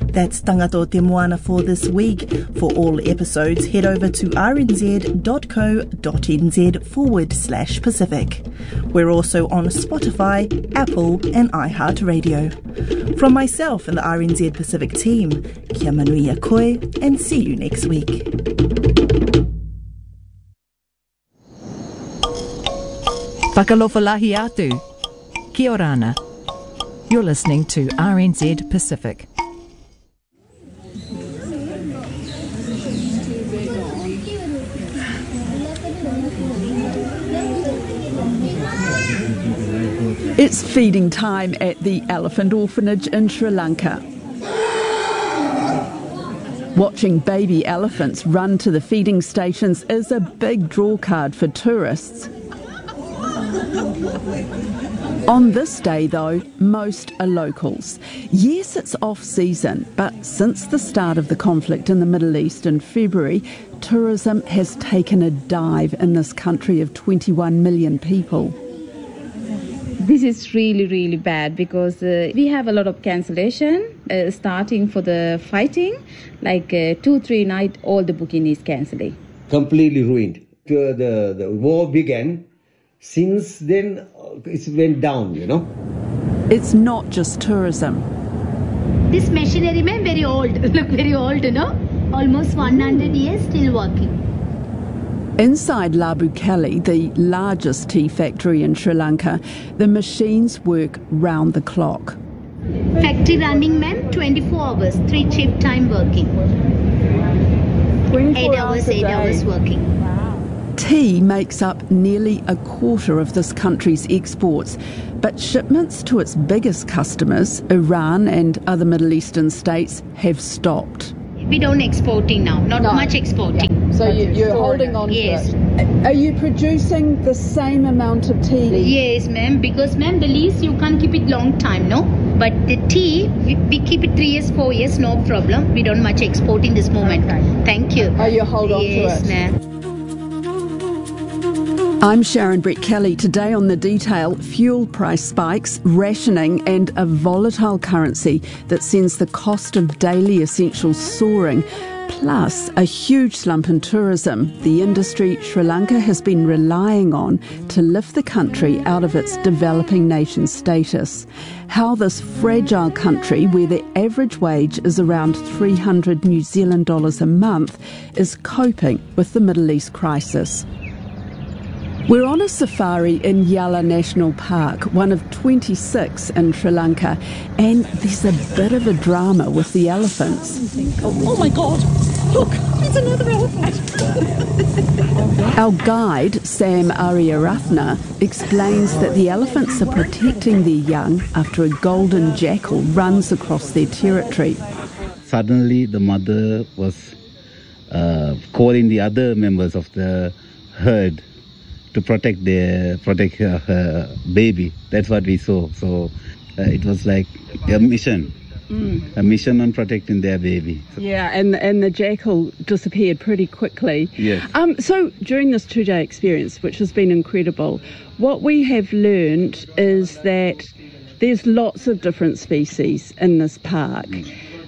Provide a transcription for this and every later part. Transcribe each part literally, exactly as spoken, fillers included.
That's Tangato Te Moana for this week. For all episodes, head over to rnz.co.nz forward slash Pacific. We're also on Spotify, Apple and iHeartRadio. From myself and the R N Z Pacific team, kia manuia koe and see you next week. Whakalofalahi atu. Kia orana. You're listening to R N Z Pacific. It's feeding time at the Elephant Orphanage in Sri Lanka. Watching baby elephants run to the feeding stations is a big drawcard for tourists. On this day, though, most are locals. Yes, it's off-season, but since the start of the conflict in the Middle East in February, tourism has taken a dive in this country of twenty-one million people. This is really, really bad because uh, we have a lot of cancellation uh, starting for the fighting. Like uh, two, three nights, all the booking is cancelling. Completely ruined. The, the, the war began. Since then, it went down, you know. It's not just tourism. This machinery, man, very old. Look, very old, you know. Almost one hundred years, still working. Inside Labu Kali, the largest tea factory in Sri Lanka, the machines work round the clock. Factory running, ma'am, twenty-four hours, three shift time working. Eight hours, eight hours working. Tea makes up nearly a quarter of this country's exports, but shipments to its biggest customers, Iran and other Middle Eastern states, have stopped. We don't exporting now, not no. much exporting. Yeah. So you, you're holding on yes. to it. Are you producing the same amount of tea? Yes, ma'am, because ma'am, the lease you can't keep it long time, no? But the tea, we, we keep it three years, four years, no problem. We don't much exporting this moment. Okay. Thank you. Oh, you hold on yes, to it? Yes, ma'am. I'm Sharon Brett Kelly. Today on The Detail, fuel price spikes, rationing and a volatile currency that sends the cost of daily essentials soaring, plus a huge slump in tourism, the industry Sri Lanka has been relying on to lift the country out of its developing nation status. How this fragile country, where the average wage is around three hundred New Zealand dollars a month, is coping with the Middle East crisis. We're on a safari in Yala National Park, one of twenty-six in Sri Lanka, and there's a bit of a drama with the elephants. Oh, oh my God! Look, there's another elephant! Our guide, Sam Ariyaratna, explains that the elephants are protecting their young after a golden jackal runs across their territory. Suddenly the mother was uh, calling the other members of the herd to protect their protect her, her baby. That's what we saw. So uh, it was like a mission, mm. a mission on protecting their baby. So yeah, and and the jackal disappeared pretty quickly. Yes. Um. So during this two-day experience, which has been incredible, what we have learned is that there's lots of different species in this park, mm.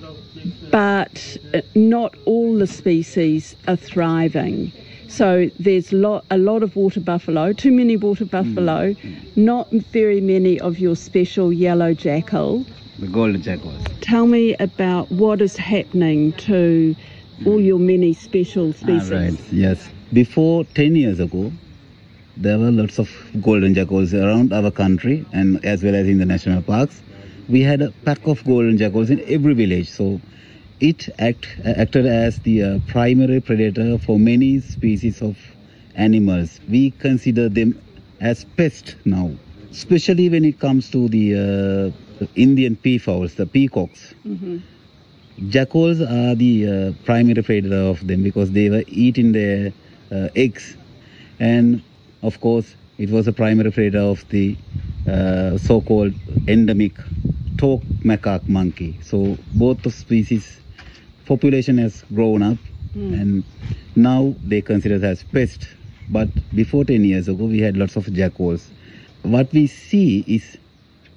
but not all the species are thriving. So there's lot, a lot of water buffalo, too many water buffalo, mm. not very many of your special yellow jackal. The golden jackals. Tell me about what is happening to all your many special species. Ah, right, yes. Before ten years ago, there were lots of golden jackals around our country and as well as in the national parks. We had a pack of golden jackals in every village. So it act, acted as the uh, primary predator for many species of animals. We consider them as pests now, especially when it comes to the, uh, the Indian peafowls, the peacocks. Mm-hmm. Jackals are the uh, primary predator of them because they were eating their uh, eggs. And of course, it was a primary predator of the uh, so-called endemic talk macaque monkey. So both the species population has grown up mm. and now they consider it as pests. But before ten years ago, we had lots of jackals. What we see is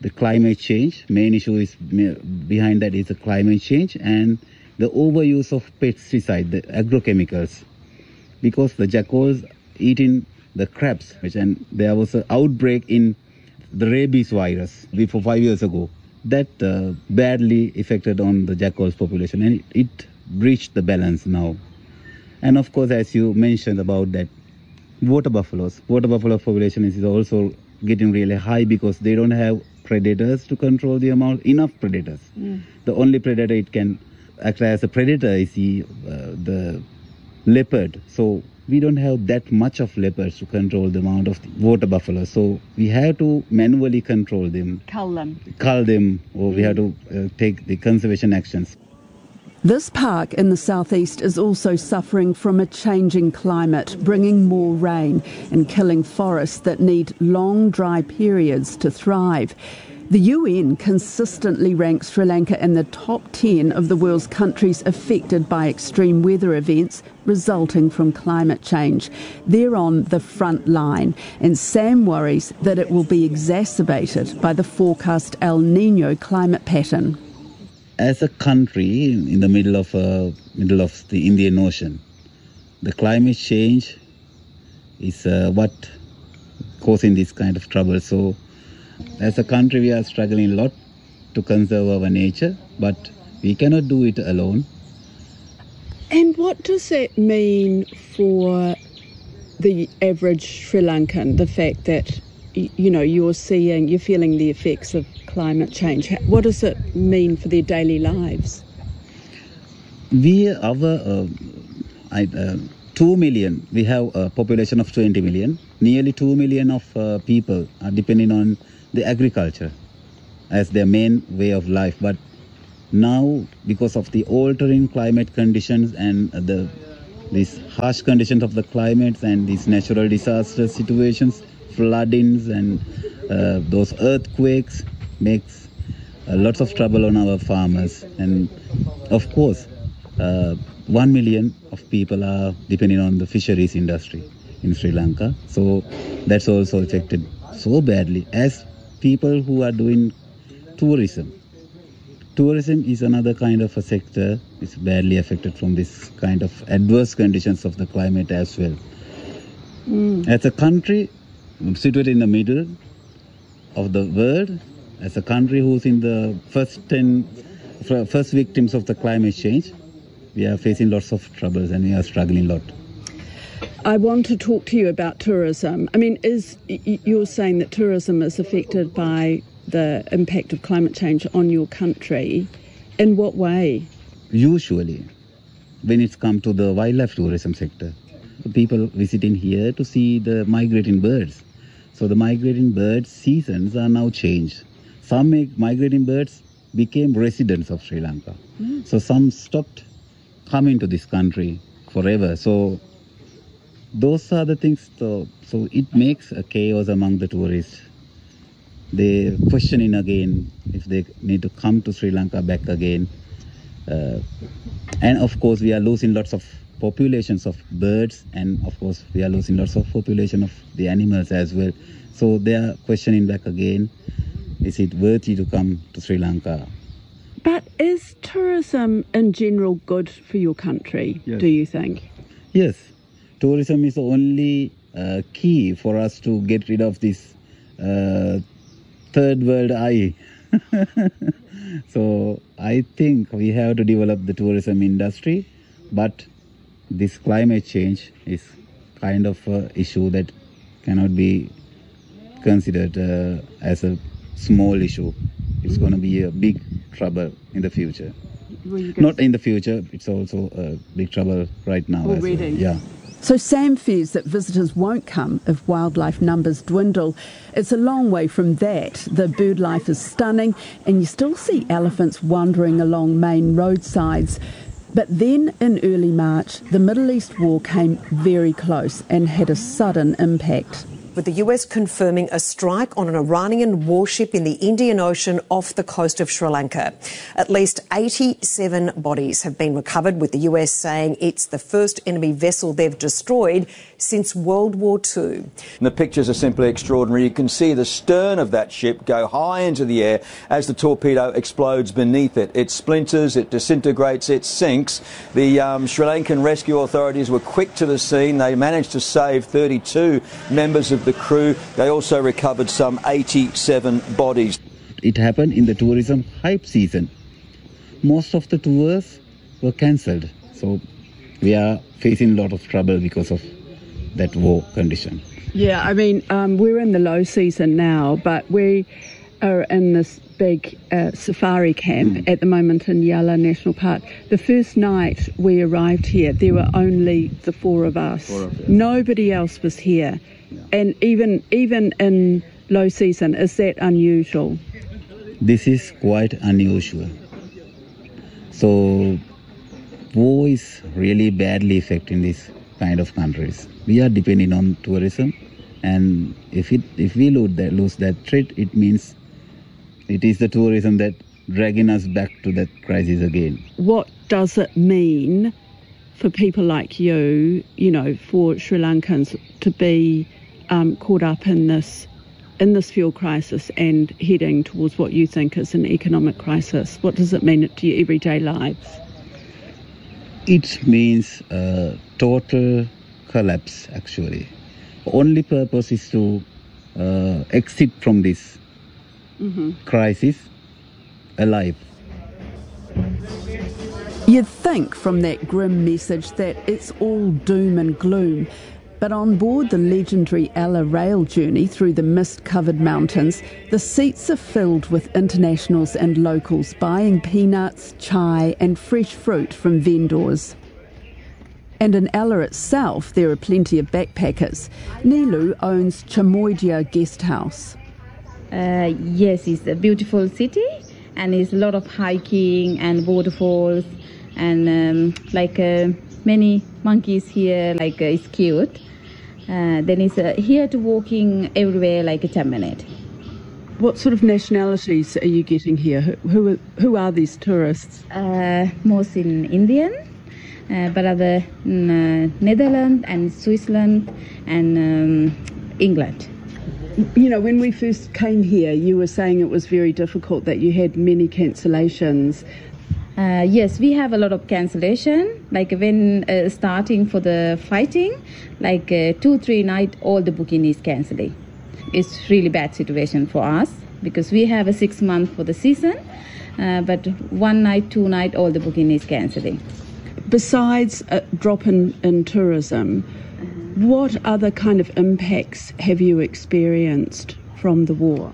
the climate change. Main issue is behind that is the climate change and the overuse of pesticide, the agrochemicals, because the jackals eating the crabs, which and there was an outbreak in the rabies virus before five years ago. That uh, badly affected on the jackals population, and it, it breached the balance now. And of course, as you mentioned about that, water buffaloes, water buffalo population is also getting really high because they don't have predators to control the amount, enough predators. Mm. The only predator it can act as a predator is the, uh, the leopard. So we don't have that much of leopards to control the amount of water buffalo. So we have to manually control them. Cull them. Cull them, or mm. we have to uh, take the conservation actions. This park in the southeast is also suffering from a changing climate, bringing more rain and killing forests that need long dry periods to thrive. The U N consistently ranks Sri Lanka in the top ten of the world's countries affected by extreme weather events resulting from climate change. They're on the front line, and Sam worries that it will be exacerbated by the forecast El Niño climate pattern. As a country in the middle of uh, middle of the Indian Ocean, the climate change is uh, what causing this kind of trouble. So as a country, we are struggling a lot to conserve our nature, but we cannot do it alone. And what does that mean for the average Sri Lankan, the fact that, you know, you're seeing, you're feeling the effects of climate change? What does it mean for their daily lives? We, our, uh, I, uh, two million, we have a population of twenty million. Nearly two million of uh, people are depending on the agriculture as their main way of life. But now, because of the altering climate conditions and the these harsh conditions of the climate and these natural disaster situations, floodings and uh, those earthquakes makes uh, lots of trouble on our farmers. And of course, uh, one million of people are depending on the fisheries industry in Sri Lanka. So that's also affected so badly. As people who are doing tourism, tourism is another kind of a sector. It's badly affected from this kind of adverse conditions of the climate as well. Mm. As a country situated in the middle of the world, as a country who's in the first ten, first victims of the climate change, we are facing lots of troubles and we are struggling a lot. I want to talk to you about tourism. I mean, is you're saying that tourism is affected by the impact of climate change on your country. In what way? Usually, when it's come to the wildlife tourism sector, people visiting here to see the migrating birds. So the migrating bird seasons are now changed. Some migrating birds became residents of Sri Lanka. Mm. So some stopped coming to this country forever. So those are the things. So, so it makes a chaos among the tourists. They questioning again if they need to come to Sri Lanka back again. Uh, and of course, we are losing lots of populations of birds, and of course, we are losing lots of population of the animals as well. So they are questioning back again, is it worthy to come to Sri Lanka? But is tourism in general good for your country, yes. do you think? Yes. Tourism is the only uh, key for us to get rid of this uh, third world eye. So I think we have to develop the tourism industry, but this climate change is kind of an issue that cannot be considered uh, as a small issue. It's going to be a big trouble in the future. Not in the future, it's also a big trouble right now. Already? Well. Yeah. So Sam fears that visitors won't come if wildlife numbers dwindle. It's a long way from that. The bird life is stunning, and you still see elephants wandering along main roadsides. But then in early March, the Middle East war came very close and had a sudden impact. with the U S confirming a strike on an Iranian warship in the Indian Ocean off the coast of Sri Lanka. At least eighty-seven bodies have been recovered, with the U S saying it's the first enemy vessel they've destroyed since World War Two. And the pictures are simply extraordinary. You can see the stern of that ship go high into the air as the torpedo explodes beneath it. It splinters, it disintegrates, it sinks. The um, Sri Lankan rescue authorities were quick to the scene. They managed to save thirty-two members of the crew. They also recovered some eighty-seven bodies. It happened in the tourism hype season. Most of the tours were cancelled. So we are facing a lot of trouble because of that war condition. Yeah, I mean, um, we're in the low season now, but we are in this big uh, safari camp mm. at the moment in Yala National Park. The first night we arrived here, there were only the four of us. Four of us. Nobody else was here. Yeah. And even even in low season, is that unusual? This is quite unusual. So war is really badly affecting these kind of countries. We are depending on tourism, and if it if we lose that lose that trade, it means it is the tourism that dragging us back to that crisis again. What does it mean for people like you, you know, for Sri Lankans to be um, caught up in this in this fuel crisis and heading towards what you think is an economic crisis? What does it mean to your everyday lives? It means uh, total collapse, actually. Only purpose is to uh, exit from this mm-hmm. crisis alive. You'd think from that grim message that it's all doom and gloom, but on board the legendary Ella rail journey through the mist-covered mountains, the seats are filled with internationals and locals buying peanuts, chai and fresh fruit from vendors. And in Ella itself, there are plenty of backpackers. Nilu owns Chamoydia Guest House. Uh, yes, it's a beautiful city, and it's a lot of hiking and waterfalls, and um, like uh, many monkeys here, like uh, it's cute. Uh, then it's uh, here to walking everywhere like a ten minute. What sort of nationalities are you getting here? Who who are, who are these tourists? Uh, most in Indian, uh, but other in, uh, Netherlands and Switzerland and um, England. You know, when we first came here, you were saying it was very difficult, that you had many cancellations. Uh, yes, we have a lot of cancellation. Like when uh, starting for the fighting, like uh, two, three night, all the booking is cancelling. It's really bad situation for us because we have a six month for the season, uh, but one night, two night, all the booking is cancelling. Besides a drop in, in tourism, what other kind of impacts have you experienced from the war?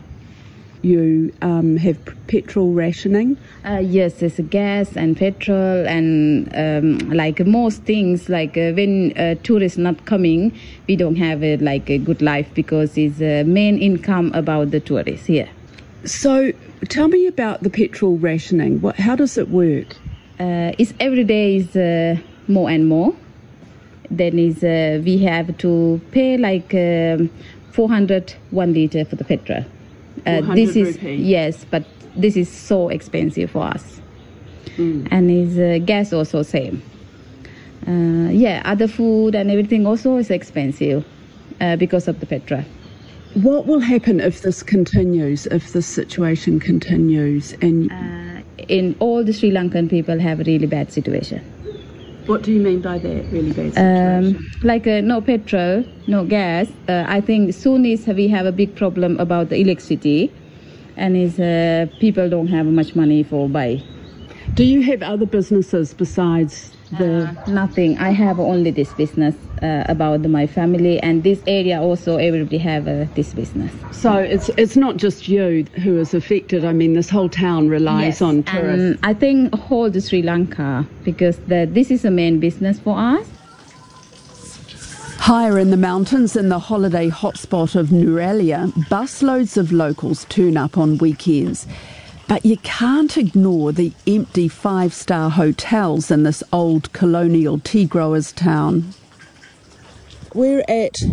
You um, have petrol rationing? Uh, yes, there's gas and petrol and um, like most things, like uh, when uh, tourists not coming, we don't have a, like a good life because it's uh, main income about the tourists here. So tell me about the petrol rationing. What, how does it work? Uh, it's every day is uh, more and more. Then is uh, we have to pay like um, four hundred one litre for the petrol. Uh, this is rupee. Yes, but this is so expensive for us. Mm. And is uh, gas also same. Uh, yeah, other food and everything also is expensive uh, because of the petrol. What will happen if this continues, if this situation continues? And uh, in all the Sri Lankan people have a really bad situation. What do you mean by that, really bad situation? Um, like uh, no petrol, no gas. Uh, I think soon is we have a big problem about the electricity, and is uh, people don't have much money for buy. Do you have other businesses besides the... Uh, nothing. I have only this business uh, about the, my family, and this area also everybody have uh, this business. So it's it's not just you who is affected. I mean, this whole town relies yes, on tourists. And I think whole the Sri Lanka, because the, this is a main business for us. Higher in the mountains, in the holiday hotspot of Nurelia, busloads of locals turn up on weekends. But you can't ignore the empty five-star hotels in this old colonial tea growers town. We're at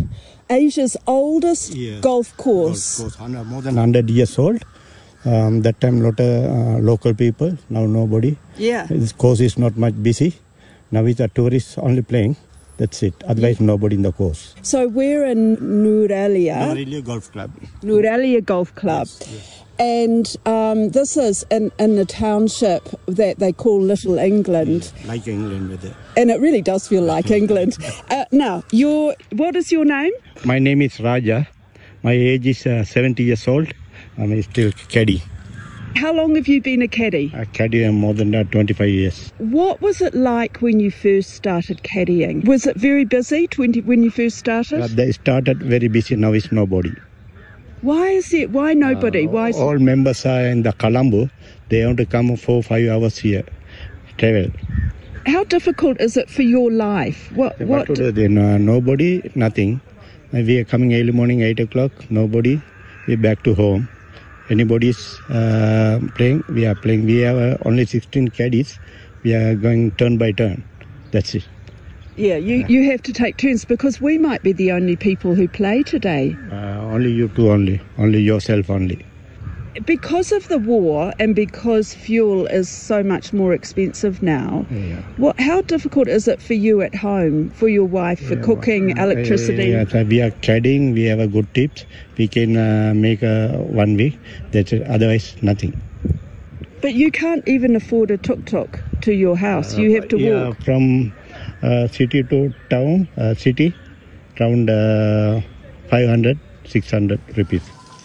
Asia's oldest yes. golf course. Golf course, more than one hundred years old. Um, that time, lot of uh, local people. Now nobody. Yeah. This course is not much busy. Now it's the tourists only playing. That's it. Otherwise, yeah. nobody in the course. So we're in Nurelia. Nurelia Golf Club. Nurelia Golf Club. Yes, yes. And um, this is in, in a township that they call Little England. Yeah, like England with it. And it really does feel like England. Uh, now, your what is your name? My name is Raja. My age is uh, seventy years old. I'm still caddy. How long have you been a caddy? I caddy more than uh, twenty-five years. What was it like when you first started caddying? Was it very busy twenty, when you first started? Uh, they started very busy. Now it's nobody. Why is it? Why nobody? Uh, Why? Is all it? members are in the Colombo. They want to come four five hours here, travel. How difficult is it for your life? What? What, what to do then? Uh, nobody, nothing. Uh, we are coming early morning, eight o'clock. Nobody. We're back to home. Anybody's uh, playing, we are playing. We have uh, only sixteen caddies. We are going turn by turn. That's it. Yeah, you, you have to take turns because we might be the only people who play today. Uh, only you two only. Only yourself only. Because of the war and because fuel is so much more expensive now, yeah. what? How difficult is it for you at home, for your wife, for yeah, cooking, well, electricity? Yeah, so we are caddying. We have a good tips. We can uh, make a one week. That's it. Otherwise, nothing. But you can't even afford a tuk-tuk to your house. You have to uh, yeah, walk. From uh, city to town, uh, city, around uh, five hundred, six hundred rupees.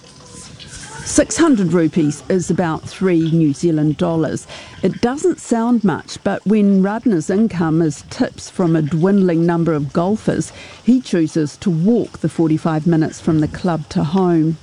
six hundred rupees is about three New Zealand dollars. It doesn't sound much, but when Radna's income is tips from a dwindling number of golfers, he chooses to walk the forty-five minutes from the club to home.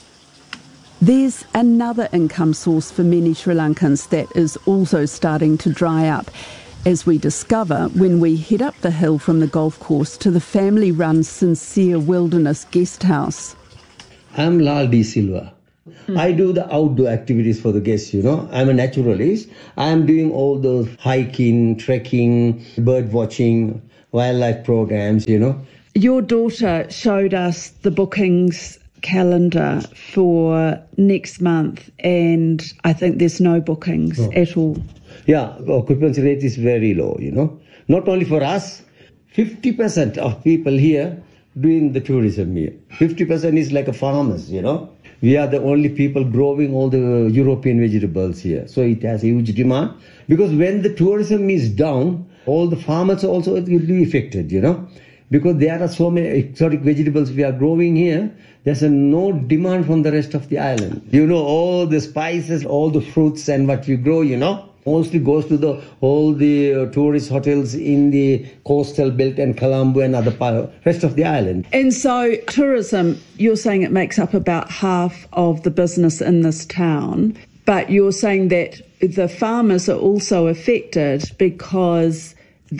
There's another income source for many Sri Lankans that is also starting to dry up, as we discover when we head up the hill from the golf course to the family-run Sincere Wilderness Guest House. I'm Lal D. Silva. Hmm. I do the outdoor activities for the guests, you know. I'm a naturalist. I'm doing all those hiking, trekking, bird watching, wildlife programs, you know. Your daughter showed us the bookings calendar for next month, and I think there's no bookings oh. at all. Yeah, occupancy rate is very low, you know. Not only for us, fifty percent of people here doing the tourism here. fifty percent is like a farmers, you know. We are the only people growing all the European vegetables here. So it has a huge demand. Because when the tourism is down, all the farmers also will be affected, you know. Because there are so many exotic vegetables we are growing here, there's a no demand from the rest of the island. You know, all the spices, all the fruits and what we grow, you know, mostly goes to the all the uh, tourist hotels in the coastal belt and Colombo and other part, rest of the island. And so tourism, you're saying it makes up about half of the business in this town, but you're saying that the farmers are also affected because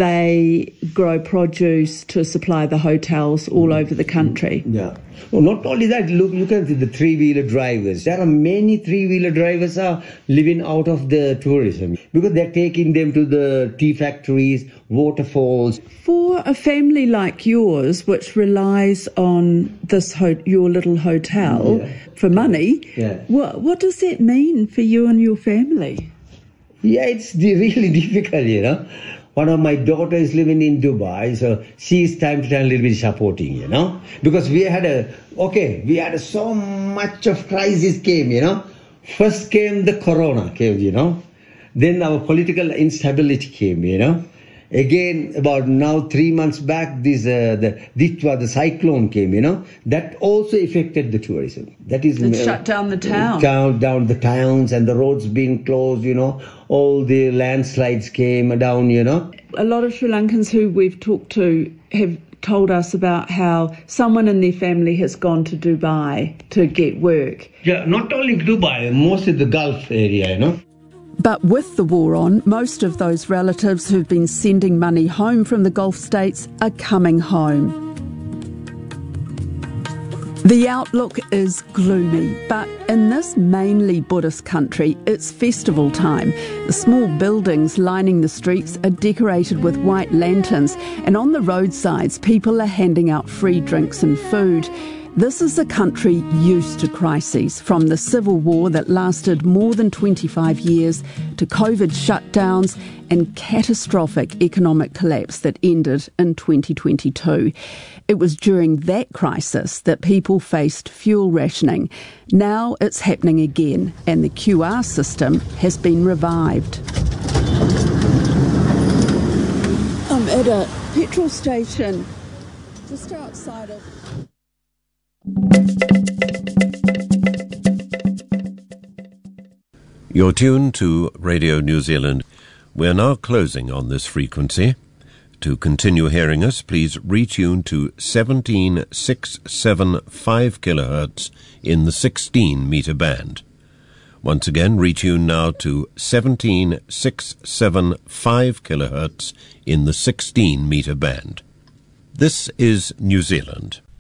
they grow produce to supply the hotels all over the country. Yeah. Well, not only that, look, you can see the three-wheeler drivers. There are many three-wheeler drivers are living out of the tourism because they're taking them to the tea factories, waterfalls. For a family like yours, which relies on this ho- your little hotel yeah. for money, yeah. what, what does that mean for you and your family? Yeah, it's really difficult, you know. One of my daughters is living in Dubai, so she is time to time a little bit supporting, you know. Because we had a, okay, we had a, so much of crisis came, you know. First came the corona came, you know. Then our political instability came, you know. Again, about now three months back, this uh, the Ditwa, the cyclone came, you know. That also affected the tourism. That is it uh, shut down the town. Down, down the towns and the roads being closed, you know. All the landslides came down, you know. A lot of Sri Lankans who we've talked to have told us about how someone in their family has gone to Dubai to get work. Yeah, not only Dubai, mostly the Gulf area, you know. But with the war on, most of those relatives who've been sending money home from the Gulf states are coming home. The outlook is gloomy, but in this mainly Buddhist country, it's festival time. The small buildings lining the streets are decorated with white lanterns, and on the roadsides, people are handing out free drinks and food. This is a country used to crises, from the civil war that lasted more than twenty-five years to COVID shutdowns and catastrophic economic collapse that ended in twenty twenty-two. It was during that crisis that people faced fuel rationing. Now it's happening again, and the Q R system has been revived. I'm at a petrol station just outside of... You're tuned to Radio New Zealand. We're now closing on this frequency. To continue hearing us, please retune to seventeen six seven five kilohertz in the sixteen meter band. Once again, retune now to seventeen six seven five kilohertz in the sixteen meter band. This is New Zealand.